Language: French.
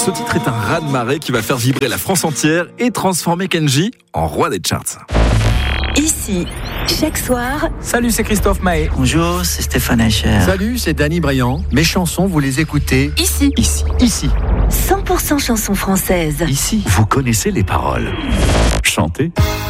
Ce titre est un raz-de-marée qui va faire vibrer la France entière et transformer Kenji en roi des charts. Ici, chaque soir. Salut, c'est Christophe Maé. Bonjour, c'est Stéphane Eicher. Salut, c'est Danny Briand. Mes chansons, vous les écoutez Ici. 100% chansons françaises. Ici, vous connaissez les paroles. Chantez